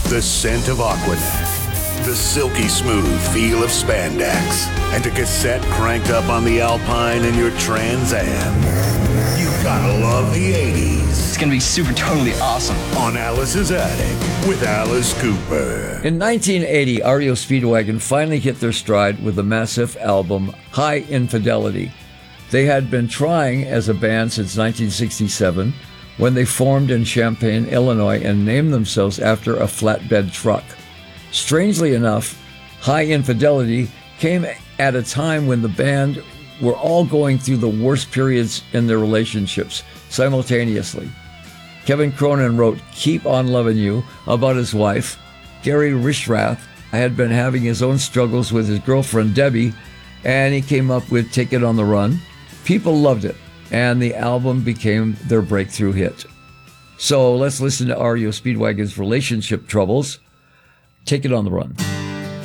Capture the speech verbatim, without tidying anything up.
the scent of Aquanet, the silky smooth feel of spandex, and a cassette cranked up on the Alpine in your Trans Am. You gotta love the eighties. It's gonna be super totally awesome. On Alice's Attic with Alice Cooper. In nineteen eighty, R E O Speedwagon finally hit their stride with the massive album High Infidelity. They had been trying as a band since nineteen sixty-seven, when they formed in Champaign, Illinois, and named themselves after a flatbed truck. Strangely enough, High Infidelity came at a time when the band were all going through the worst periods in their relationships simultaneously. Kevin Cronin wrote Keep On Loving You about his wife. Gary Richrath had been having his own struggles with his girlfriend Debbie, and he came up with Take It On The Run. People loved it, and the album became their breakthrough hit. So let's listen to R E O Speedwagon's relationship troubles. Take It On The Run.